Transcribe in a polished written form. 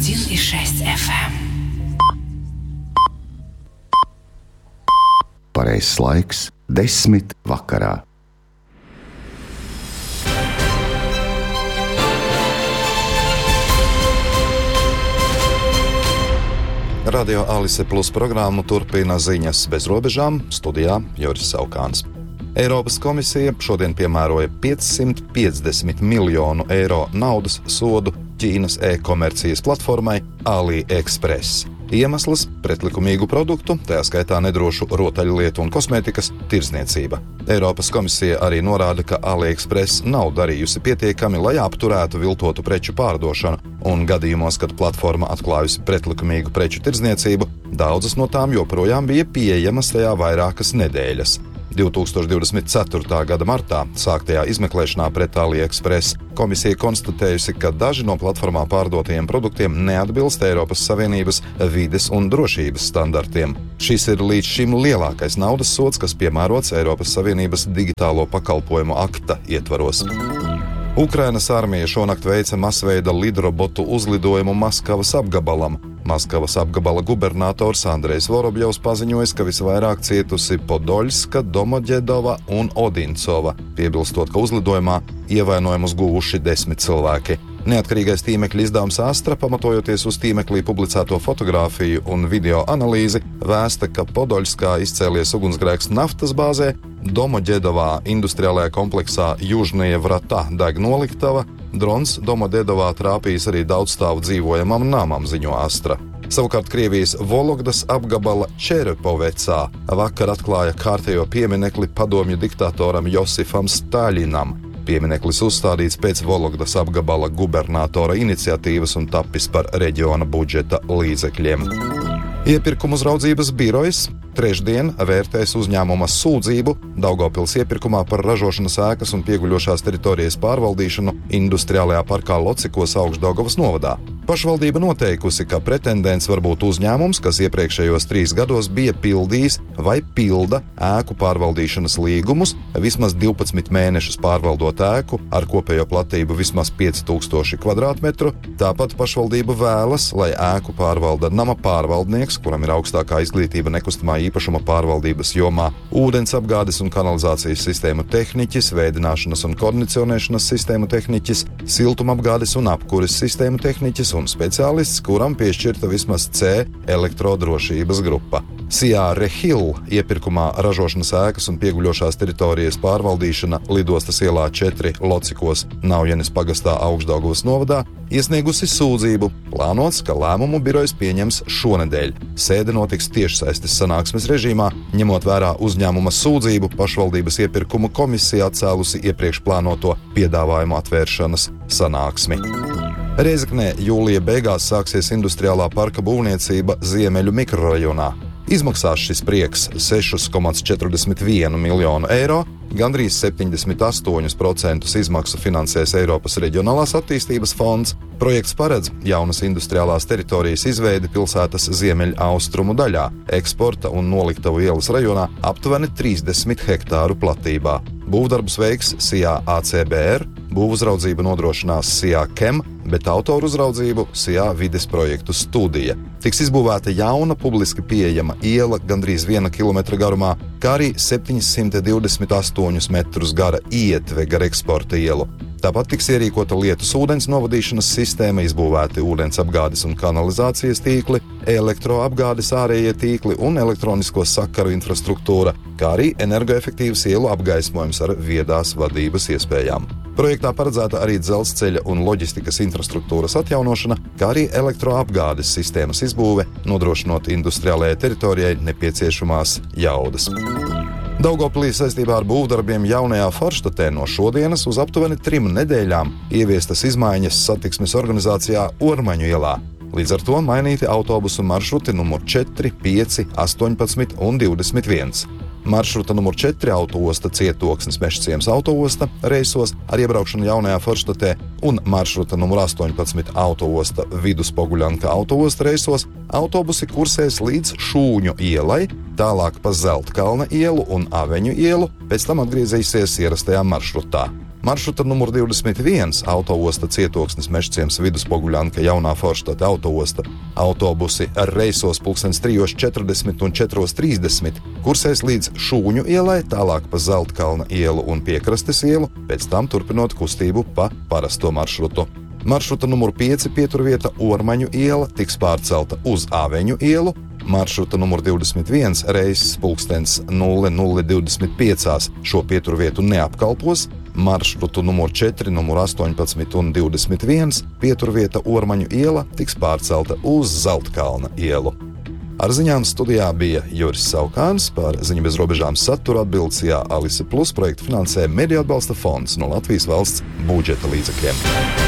101,6 FM. Pareizs laiks 10 vakarā. Radio Alise Plus programmu turpina ziņas bez robežām, studijā Joris Saukāns. Eiropas komisija šodien piemēroja 550 miljonu eiro naudas sodu Ķīnas e-komercijas platformai AliExpress. Iemesls - pretlikumīgu produktu, tajā skaitā nedrošu rotaļlietu un kosmētikas tirdzniecība. Eiropas komisija arī norāda, ka AliExpress nav darījusi pietiekami, lai apturētu viltotu preču pārdošanu, un gadījumos, kad platforma atklājusi pretlikumīgu preču tirdzniecību, daudzas no tām joprojām bija pieejamas tajā vairākas nedēļas. 2024. gada martā sāktajā izmeklēšanā pret AliExpress komisija konstatējusi, ka daži no platformā pārdotajiem produktiem neatbilst Eiropas Savienības vides un drošības standartiem. Šis ir līdz šim lielākais naudas sods, kas piemērots Eiropas Savienības digitālo pakalpojumu akta ietvaros. Ukrainas armija šonakt veica masveida lidrobotu uzlidojumu Maskavas apgabalam. Maskavas apgabala gubernators Andrejs Vorobjovs paziņoja, ka visvairāk cietusi Podoļska, Domoģedova un Odincova, piebilstot, ka uzlidojumā ievainojumus guvuši 10 cilvēki. Neatkarīgais tīmekļa izdevums Astra, pamatojoties uz tīmeklī publicēto fotogrāfiju un video analīzi, vēsta, ka Podoļskā izcēlies ugunsgrēks naftas bāzē, Domoģedovā industriālajā kompleksā Južnija Vrata deg noliktava, drons Domoģedovā trāpījis arī daudzstāvu dzīvojamam namam, ziņo Astra. Savukārt Krievijas Vologdas apgabala Čerepovecā vakar atklāja kārtējo pieminekli padomju diktatoram Josifam Staļinam. Piemineklis uzstādīts pēc Vologdas apgabala gubernatora iniciatīvas un tapis par reģiona budžeta līdzekļiem. Iepirkuma uzraudzības birojas trešdien vērtēs uzņēmuma sūdzību Daugavpils iepirkumā par ražošanas ēkas un pieguļošās teritorijas pārvaldīšanu industriālajā parkā Locikos Augšdaugavas novadā. Pašvaldība noteikusi, ka pretendents var būt uzņēmums, kas iepriekšējos 3 gados bija pildījis vai pilda ēku pārvaldīšanas līgumus, vismaz 12 mēnešus pārvaldot ēku ar kopējo platību vismaz 5000 kvadrātmetru. Tāpat pašvaldība vēlas, lai ēku pārvalda nama pārvaldnieks, kuram ir augstākā izglītība nekustamā īpašuma pārvaldības jomā, ūdensapgādes un kanalizācijas sistēmu tehniķis, vēdināšanas un kondicionēšanas sistēmu tehniķis, siltumapgādes un apkures sistēmu tehniķis un speciālists, kuram piešķirta vismaz C elektrodrošības grupa. Sijā Rehil iepirkumā ražošanas ēkas un pieguļošās teritorijas pārvaldīšana Lidostas ielā 4 Locikos Naujenes pagastā Augšdaugavas novadā iesniegusi sūdzību. Plānots, ka lēmumu birojas pieņems šonedēļ. Sēde notiks tiešsaistes sanāksmes režīmā, ņemot vērā uzņēmuma sūdzību, pašvaldības iepirkumu komisija atcēlusi iepriekš plānoto piedāvājumu atvēršanas sanāksmi. Rēzeknē jūlija beigās sāksies industriālā parka būvniecība Ziemeļu mikrorajonā. Izmaksās šis prieks 6,41 miljonu eiro, gandrīz 78% izmaksu finansēs Eiropas Reģionālās attīstības fonds. Projekts paredz jaunas industriālās teritorijas izveidi pilsētas ziemeļaustrumu daļā, eksporta un noliktavu ielas rajonā aptuveni 30 hektāru platībā. Būvdarbus veiks Sijā ACBR, būvuzraudzību nodrošinās Sijā KEM, bet autoru uzraudzību Sijā vides projektu studija. Tiks izbūvēta jauna publiski pieejama iela gandrīz 1 kilometra garumā, kā arī 728 metrus gara ietve gar eksporta ielu. Tāpat tiks ierīkota lietus ūdens novadīšanas sistēma, izbūvēti ūdens apgādes un kanalizācijas tīkli, elektroapgādes ārējie tīkli un elektronisko sakaru infrastruktūra, kā arī energoefektīvs ielu apgaismojums ar viedās vadības iespējām. Projektā paredzēta arī dzelzceļa un loģistikas infrastruktūras atjaunošana, kā arī elektroapgādes sistēmas izbūve, nodrošinot industriālajai teritorijai nepieciešamās jaudas. Daugavpilī saistībā ar būvdarbiem jaunajā Farštatē no šodienas uz aptuveni 3 nedēļām ieviestas izmaiņas satiksmes organizācijā Ormaņu ielā. Līdz ar to mainīti autobusu maršruti numur 4, 5, 18 un 21. Maršruta numur 4 autoosta Cietoksnis Mežciems autoosta reisos ar iebraukšanu jaunajā Farštatē un maršruta numur 18 autoosta Viduspoguļanka autoosta reisos autobusi kursēs līdz Šūņu ielai, tālāk pa Zeltkalna ielu un Aveņu ielu, pēc tam atgriezīsies ierastajā maršrutā. Maršruta numur 21 autoosta Cietoksnis Mežciems Viduspoguļanka Jaunā Forštate autoosta autobusi ar reisos 3:40 un 4:30 kursēs līdz Šūņu ielai, tālāk pa Zeltkalna ielu un Piekrastes ielu, pēc tam turpinot kustību pa parasto maršrutu. Maršruta numur 5 pieturvieta Ormaņu iela tiks pārcelta uz Āveņu ielu. Maršruta numur 21 reises 00:25 šo pieturvietu neapkalpos. Maršrutu numur 4, numur 18 un 21 pieturvieta Ormaņu iela tiks pārcelta uz Zeltkalna ielu. Ar ziņām studijā bija Juris Saukāns, par Ziņu bez robežām satura atbildes Alise Plus projektu finansē Mediju atbalsta fonds no Latvijas valsts budžeta līdzekļiem.